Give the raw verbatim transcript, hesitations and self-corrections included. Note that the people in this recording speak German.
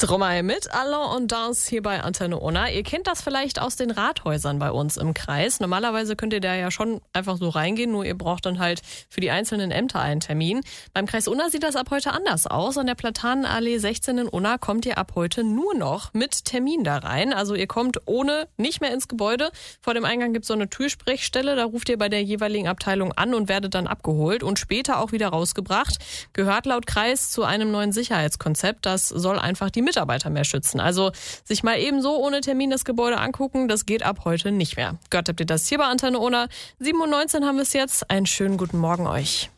Stromae mit Alain und Dance hier bei Antenne Unna. Ihr kennt das vielleicht aus den Rathäusern bei uns im Kreis. Normalerweise könnt ihr da ja schon einfach so reingehen, nur ihr braucht dann halt für die einzelnen Ämter einen Termin. Beim Kreis Unna sieht das ab heute anders aus. An der Platanenallee sechzehn in Unna kommt ihr ab heute nur noch mit Termin da rein. Also ihr kommt ohne nicht mehr ins Gebäude. Vor dem Eingang gibt es so eine Türsprechstelle. Da ruft ihr bei der jeweiligen Abteilung an und werdet dann abgeholt und später auch wieder rausgebracht. Gehört laut Kreis zu einem neuen Sicherheitskonzept. Das soll einfach die Mitarbeiter mehr schützen. Also sich mal eben so ohne Termin das Gebäude angucken, das geht ab heute nicht mehr. Gehört habt ihr das hier bei Antenne Unna. sieben Uhr neunzehn haben wir es jetzt. Einen schönen guten Morgen euch.